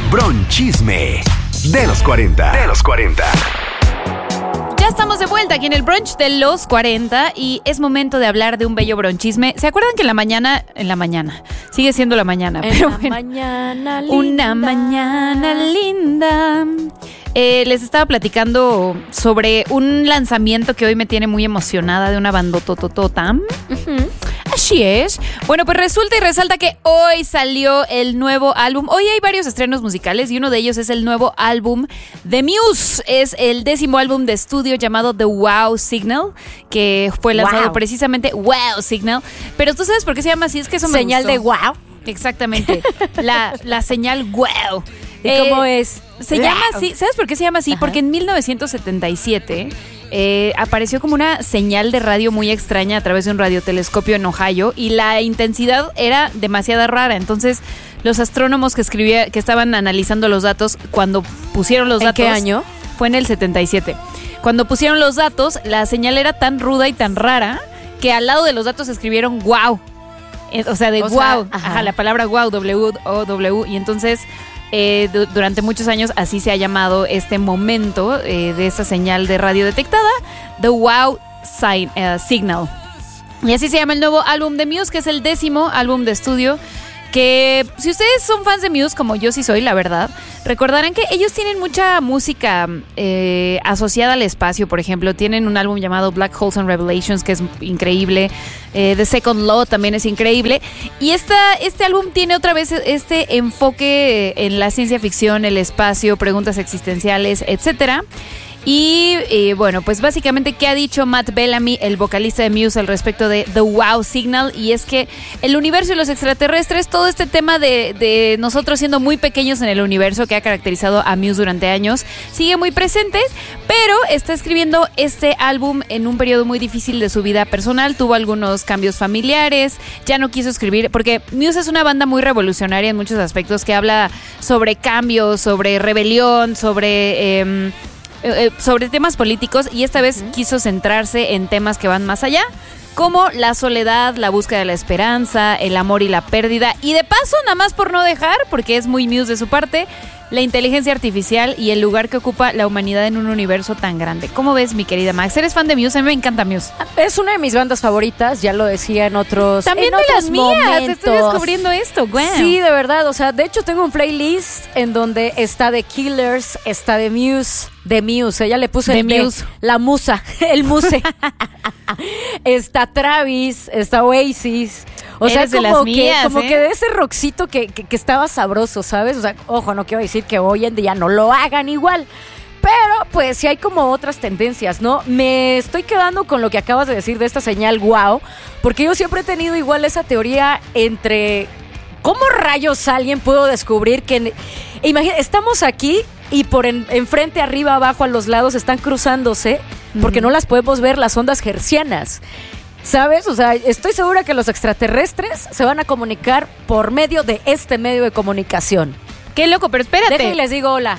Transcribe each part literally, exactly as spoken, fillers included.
Bronchisme de los cuarenta. De los cuarenta. Ya estamos de vuelta aquí en el brunch de los cuarenta y es momento de hablar de un bello bronchisme. ¿Se acuerdan que en la mañana, en la mañana, sigue siendo la mañana, en pero la bueno, mañana linda. Una mañana linda. Eh, les estaba platicando sobre un lanzamiento que hoy me tiene muy emocionada de una bandotototota. Uh-huh. Así es. Bueno, pues resulta y resalta que hoy salió el nuevo álbum. Hoy hay varios estrenos musicales y uno de ellos es el nuevo álbum de Muse. Es el décimo álbum de estudio llamado The Wow Signal, que fue lanzado wow. precisamente Wow Signal. Pero ¿tú sabes por qué se llama así? Es que eso me Señal gustó. de wow. Exactamente. La, la señal wow. ¿Y Eh, cómo es? Se llama así. ¿Sabes por qué se llama así? Ajá. Porque en mil novecientos setenta y siete eh, apareció como una señal de radio muy extraña a través de un radiotelescopio en Ohio y la intensidad era demasiado rara. Entonces, los astrónomos que escribía, que estaban analizando los datos, cuando pusieron los ¿En datos. qué año? Fue en el setenta y siete. Cuando pusieron los datos, la señal era tan ruda y tan rara que al lado de los datos escribieron wow. Eh, O sea, de O wow. sea, ajá. ajá, la palabra wow, W O W. Y entonces, eh, du- durante muchos años, así se ha llamado este momento eh, de esa señal de radio detectada, The Wow Sign- eh, Signal. Y así se llama el nuevo álbum de Muse, que es el décimo álbum de estudio. Que si ustedes son fans de Muse, como yo sí soy, la verdad, recordarán que ellos tienen mucha música eh, asociada al espacio. Por ejemplo, tienen un álbum llamado Black Holes and Revelations, que es increíble. eh, The Second Law también es increíble. Y esta, este álbum tiene otra vez este enfoque en la ciencia ficción, el espacio, preguntas existenciales, etcétera. Y eh, bueno, pues básicamente, ¿qué ha dicho Matt Bellamy, el vocalista de Muse, al respecto de The Wow Signal? Y es que el universo y los extraterrestres, todo este tema de, de nosotros siendo muy pequeños en el universo que ha caracterizado a Muse durante años, sigue muy presente, pero está escribiendo este álbum en un periodo muy difícil de su vida personal. Tuvo algunos cambios familiares, ya no quiso escribir, porque Muse es una banda muy revolucionaria en muchos aspectos, que habla sobre cambios, sobre rebelión, sobre... Eh, Eh, sobre temas políticos, y esta vez uh-huh. quiso centrarse en temas que van más allá, como la soledad, la búsqueda de la esperanza, el amor y la pérdida, y de paso, nada más por no dejar, porque es muy Muse de su parte, la inteligencia artificial y el lugar que ocupa la humanidad en un universo tan grande. ¿Cómo ves, mi querida Max? ¿Eres fan de Muse? A mí me encanta Muse. Es una de mis bandas favoritas, ya lo decía en otros También en de otros las mías, momentos. estoy descubriendo esto, wow. Sí, de verdad, o sea, de hecho tengo un playlist en donde está The Killers, está de Muse, de Muse, ella le puse The de Muse. la musa, el muse. Está Travis, está Oasis. O sea, Eres de como, las que, mías, como ¿eh? que de ese rockcito que, que, que estaba sabroso, ¿sabes? O sea, ojo, no quiero decir que hoy en día no lo hagan igual. Pero, pues, sí hay como otras tendencias, ¿no? Me estoy quedando con lo que acabas de decir de esta señal wow, porque yo siempre he tenido igual esa teoría entre ¿cómo rayos alguien pudo descubrir que... Imagina, estamos aquí y por en, enfrente, arriba, abajo, a los lados están cruzándose, porque uh-huh. no las podemos ver las ondas hertzianas. ¿Sabes? O sea, estoy segura que los extraterrestres se van a comunicar por medio de este medio de comunicación. Qué loco, pero espérate. Dejen y les digo hola.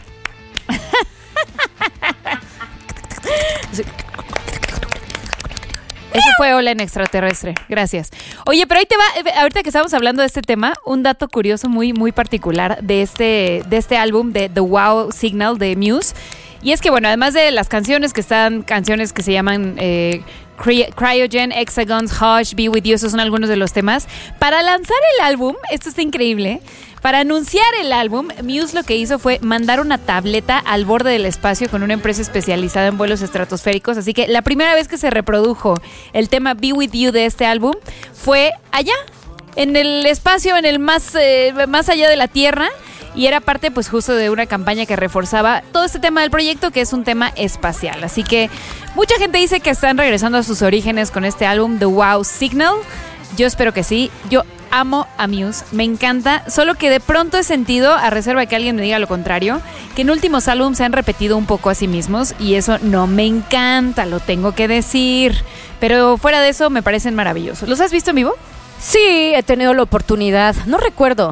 Eso fue hola en extraterrestre. Gracias. Oye, pero ahí te va, ahorita que estamos hablando de este tema, un dato curioso muy, muy particular de este, de este álbum de The Wow Signal de Muse. Y es que, bueno, además de las canciones que están, canciones que se llaman eh, Cry- Cryogen, Hexagons, Hush, Be With You, esos son algunos de los temas. Para lanzar el álbum, esto está increíble, para anunciar el álbum, Muse lo que hizo fue mandar una tableta al borde del espacio con una empresa especializada en vuelos estratosféricos. Así que la primera vez que se reprodujo el tema Be With You de este álbum fue allá, en el espacio, en el más, eh, más allá de la Tierra. Y era parte, pues, justo de una campaña que reforzaba todo este tema del proyecto, que es un tema espacial. Así que mucha gente dice que están regresando a sus orígenes con este álbum, The Wow Signal. Yo espero que sí. Yo amo a Muse, me encanta. Solo que de pronto he sentido, a reserva de que alguien me diga lo contrario, que en últimos álbumes se han repetido un poco a sí mismos. Y eso no me encanta, lo tengo que decir. Pero fuera de eso, me parecen maravillosos. ¿Los has visto en vivo? Sí, he tenido la oportunidad. No recuerdo.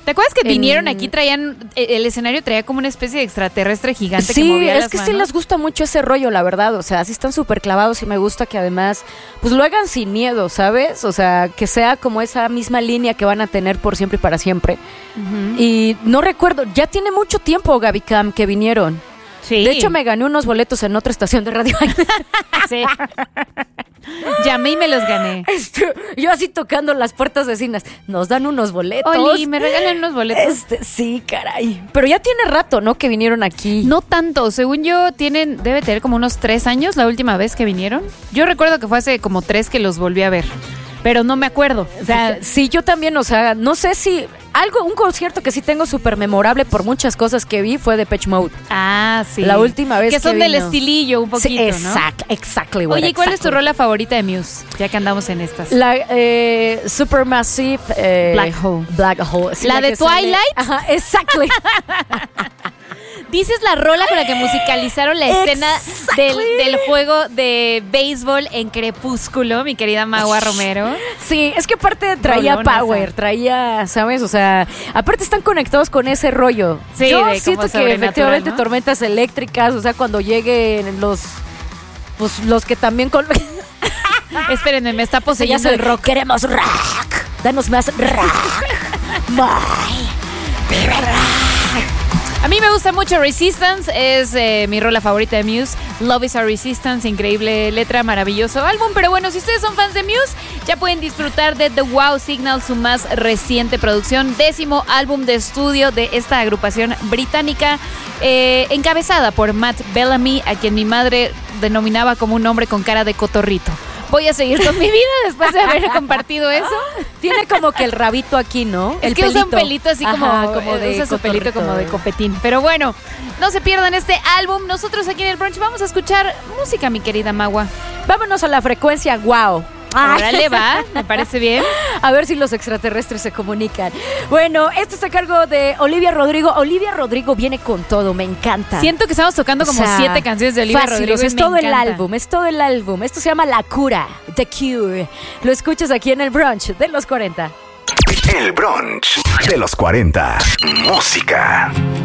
¿Te acuerdas que En- vinieron aquí, traían, el escenario traía como una especie de extraterrestre gigante Sí, que movía es las que sí manos? les gusta mucho ese rollo, la verdad. O sea, sí están súper clavados y me gusta que además, pues lo hagan sin miedo, ¿sabes? O sea, que sea como esa misma línea que van a tener por siempre y para siempre. Ujú. Y no recuerdo, ya tiene mucho tiempo, Gaby Cam, que vinieron. Sí. De hecho, me gané unos boletos en otra estación de radio. Sí. Llamé y me los gané. Este, yo así tocando las puertas vecinas. Nos dan unos boletos. Oli, me regalan unos boletos. Este, sí, caray. Pero ya tiene rato, ¿no? Que vinieron aquí. No tanto, según yo tienen, debe tener como unos tres años la última vez que vinieron. Yo recuerdo que fue hace como tres que los volví a ver, pero no me acuerdo. O sea, Sí, yo también, o sea, no sé si... Algo, un concierto que sí tengo súper memorable por muchas cosas que vi fue de Depeche Mode. ah, sí. La última vez que que son del vino. estilillo un poquito, Sí, ¿no? exact, exactly. what, Oye, ¿y cuál es tu exactly. rola favorita de Muse? Ya que andamos en estas. La eh, Supermassive eh, Black Hole. Black Hole. Sí, ¿La de que sale- Twilight? Ajá, exactly. Dices la rola con la que musicalizaron la escena del, del juego de béisbol en Crepúsculo, mi querida Magua Romero. Sí, es que aparte traía Rolona power, esa. traía, ¿sabes? O sea, aparte están conectados con ese rollo. Sí, Yo de como siento que sobrenatural, efectivamente ¿no? tormentas eléctricas, o sea, cuando lleguen los, pues los que también con... Espérenme, me está ya poseyendo se el rock. Queremos rock. Danos más rock. Bye. A mí me gusta mucho Resistance, es eh, mi rola favorita de Muse. Love is a Resistance, increíble letra, maravilloso álbum. Pero bueno, si ustedes son fans de Muse, ya pueden disfrutar de The Wow Signal, su más reciente producción, décimo álbum de estudio de esta agrupación británica, eh, encabezada por Matt Bellamy, a quien mi madre denominaba como un hombre con cara de cotorrito. Voy a seguir con mi vida después de haber compartido eso. Tiene como que el rabito aquí, ¿no? Es El que usa un pelito así como, Ajá, como de usa su pelito cotorrito. como de copetín. Pero bueno, no se pierdan este álbum. Nosotros aquí en el brunch vamos a escuchar música, mi querida Magua. Vámonos a la frecuencia wow. Órale, va, me parece bien. A ver si los extraterrestres se comunican. Bueno, esto está a cargo de Olivia Rodrigo. Olivia Rodrigo viene con todo, me encanta. Siento que estamos tocando como O sea, siete canciones de Olivia fáciles, Rodrigo. y es me todo el encanta. álbum, es todo el álbum. Esto se llama La Cura, The Cure. Lo escuchas aquí en el brunch de los cuarenta. El brunch de los cuarenta. Música.